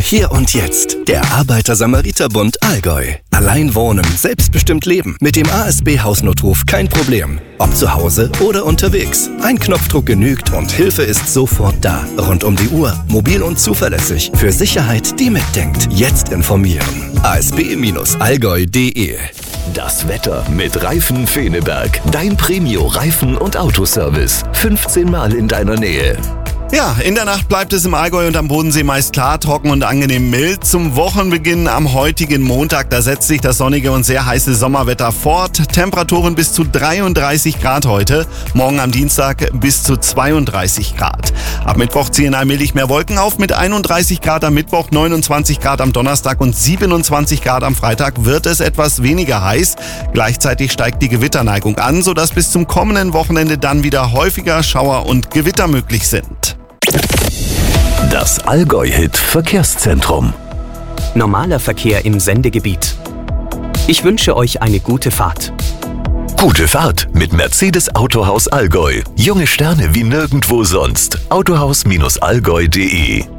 Hier und jetzt. Der Arbeiter-Samariter-Bund Allgäu. Allein wohnen, selbstbestimmt leben. Mit dem ASB-Hausnotruf kein Problem. Ob zu Hause oder unterwegs. Ein Knopfdruck genügt und Hilfe ist sofort da. Rund um die Uhr, mobil und zuverlässig. Für Sicherheit, die mitdenkt. Jetzt informieren. asb-allgäu.de. Das Wetter mit Reifen Feneberg. Dein Premio-Reifen- und Autoservice. 15 Mal in deiner Nähe. Ja, in der Nacht bleibt es im Allgäu und am Bodensee meist klar, trocken und angenehm mild. Zum Wochenbeginn am heutigen Montag, da setzt sich das sonnige und sehr heiße Sommerwetter fort. Temperaturen bis zu 33 Grad heute, morgen am Dienstag bis zu 32 Grad. Ab Mittwoch ziehen allmählich mehr Wolken auf, mit 31 Grad am Mittwoch, 29 Grad am Donnerstag und 27 Grad am Freitag wird es etwas weniger heiß. Gleichzeitig steigt die Gewitterneigung an, sodass bis zum kommenden Wochenende dann wieder häufiger Schauer und Gewitter möglich sind. Das Allgäu-Hit Verkehrszentrum. Normaler Verkehr im Sendegebiet. Ich wünsche euch eine gute Fahrt. Gute Fahrt mit Mercedes Autohaus Allgäu. Junge Sterne wie nirgendwo sonst. Autohaus-allgäu.de